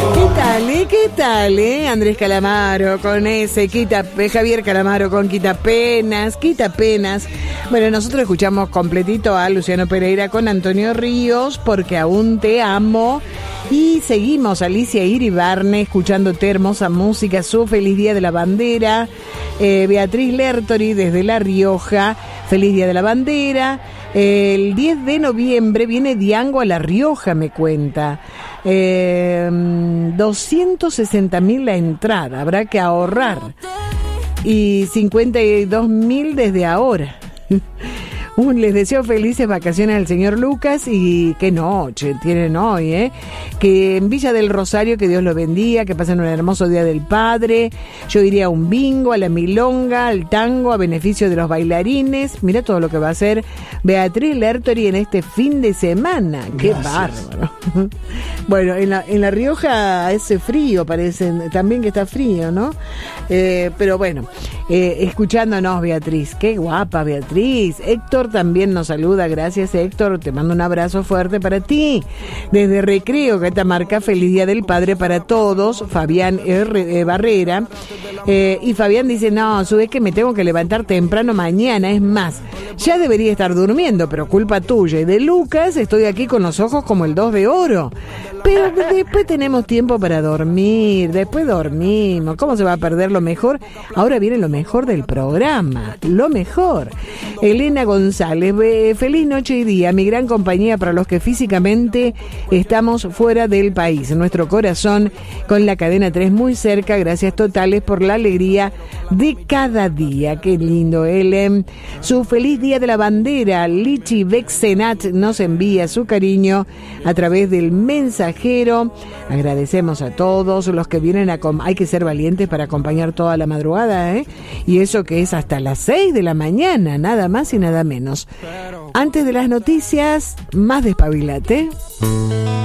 ¿Qué tal, Andrés Calamaro con ese Javier Calamaro con Quita Penas. Bueno, nosotros escuchamos completito a Luciano Pereira con Antonio Ríos, Porque aún te amo. Y seguimos Alicia Iribarne escuchándote, hermosa música, su Feliz Día de la Bandera. Beatriz Lertori desde La Rioja, Feliz Día de la Bandera. El 10 de noviembre viene Diango a La Rioja, me cuenta. 260.000 la entrada, habrá que ahorrar. Y 52.000 desde ahora. Les deseo felices vacaciones al señor Lucas y qué noche tienen hoy, que en Villa del Rosario, que Dios lo bendiga, que pasen un hermoso Día del Padre. Yo iría a un bingo, a la milonga, al tango, a beneficio de los bailarines. Mira todo lo que va a hacer Beatriz Lertori en este fin de semana. Qué bárbaro. Bueno, en la Rioja hace frío, parece también que está frío, ¿no? Pero bueno, escuchándonos, Beatriz, qué guapa Beatriz. Héctor también nos saluda, gracias Héctor, te mando un abrazo fuerte para ti. Desde Recreo, Catamarca, feliz Día del Padre para todos. Fabián Barrera. Y Fabián dice, no, es que me tengo que levantar temprano mañana, es más, ya debería estar durmiendo, pero culpa tuya. Y de Lucas, estoy aquí con los ojos como el 2 de oro. Pero después tenemos tiempo para dormir, después dormimos. ¿Cómo se va a perder lo mejor? Ahora viene lo mejor del programa, lo mejor. Elena González, feliz noche y día, mi gran compañía para los que físicamente estamos fuera del país. Nuestro corazón con la cadena 3 muy cerca, gracias totales por la alegría de cada día. Qué lindo, Ellen. Su feliz Día de la Bandera, Lichi Bexenat nos envía su cariño a través del mensajero. Agradecemos a todos los que vienen hay que ser valientes para acompañar toda la madrugada, y eso que es hasta las 6 de la mañana, nada más y nada menos. Antes de las noticias, más despabilate.